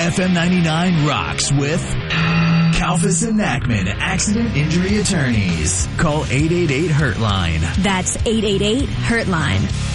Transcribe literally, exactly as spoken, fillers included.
F M ninety-nine rocks with Kalfas and Nachman Accident Injury Attorneys. Call eight eight eight, hurt line. That's eight eight eight, hurt line.